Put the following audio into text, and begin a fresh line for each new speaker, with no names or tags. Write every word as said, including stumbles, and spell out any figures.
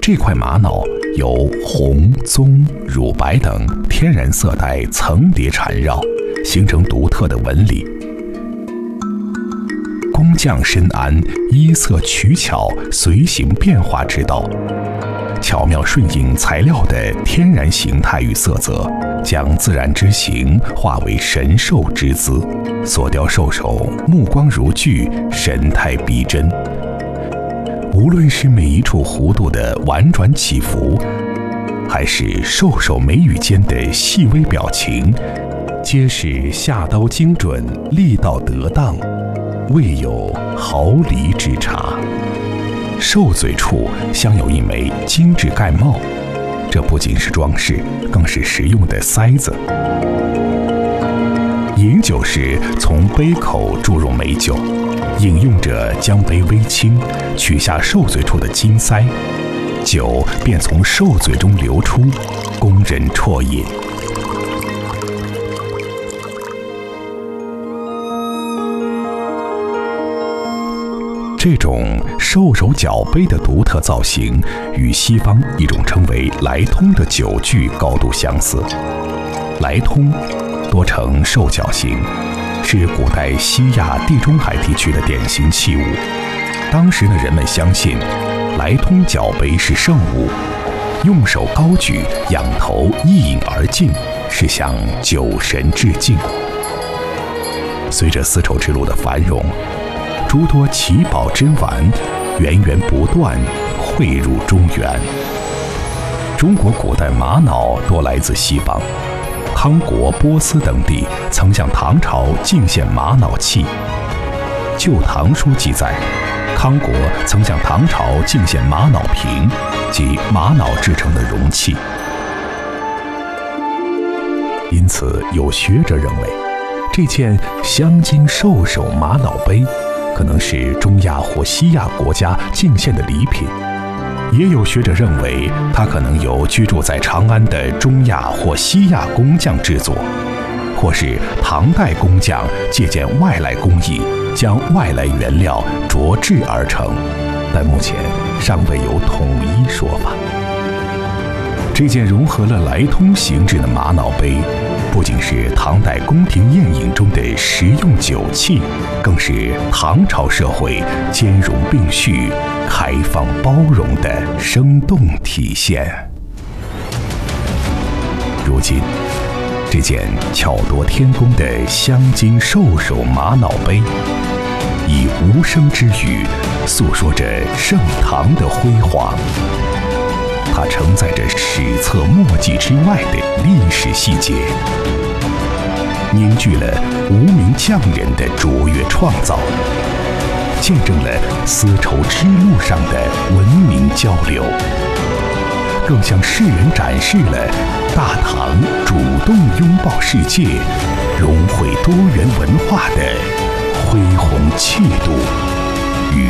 这块玛瑙由红、棕、乳白等天然色带层叠缠绕，形成独特的纹理。工匠深谙衣色取巧、随形变化之道，巧妙顺应材料的天然形态与色泽，将自然之形化为神兽之姿，所雕兽首目光如炬，神态逼真。无论是每一处弧度的婉转起伏，还是兽首眉宇间的细微表情，皆是下刀精准，力道得当，未有毫厘之差。兽嘴处镶有一枚精致盖帽，这不仅是装饰，更是实用的塞子。饮酒时从杯口注入美酒，饮用者将杯微倾，取下兽嘴处的金塞，酒便从兽嘴中流出，供人啜饮。这种兽首脚杯的独特造型，与西方一种称为来通的酒具高度相似。来通多呈兽脚形，是古代西亚地中海地区的典型器物。当时的人们相信，来通脚杯是圣物，用手高举，仰头一饮而尽，是向酒神致敬。随着丝绸之路的繁荣，诸多奇宝珍玩源源不断汇入中原。中国古代玛瑙多来自西方，康国、波斯等地曾向唐朝进献玛瑙器。《旧唐书》记载，康国曾向唐朝进献玛瑙瓶，即玛瑙制成的容器。因此，有学者认为，这件镶金兽首玛瑙杯可能是中亚或西亚国家进献的礼品。也有学者认为，它可能由居住在长安的中亚或西亚工匠制作，或是唐代工匠借鉴外来工艺，将外来原料琢制而成，但目前尚未有统一说法。这件融合了来通形制的玛瑙杯，不仅是唐代宫廷宴饮中的实用酒器，更是唐朝社会兼容并蓄、开放包容的生动体现。如今，这件巧夺天工的镶金兽首玛瑙杯，以无声之语诉说着盛唐的辉煌。它承载着史册墨迹之外的历史细节，凝聚了无名匠人的卓越创造，见证了丝绸之路上的文明交流，更向世人展示了大唐主动拥抱世界、融汇多元文化的恢宏气度。